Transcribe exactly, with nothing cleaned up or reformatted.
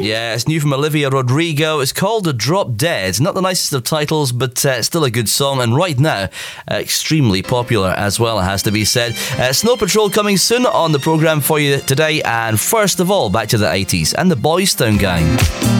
Yeah, it's new from Olivia Rodrigo. It's called Drop Dead. Not the nicest of titles, but uh, still a good song. And right now, uh, extremely popular as well, it has to be said. Uh, Snow Patrol coming soon on the programme for you today. And first of all, back to the eighties and the Boys Town Gang.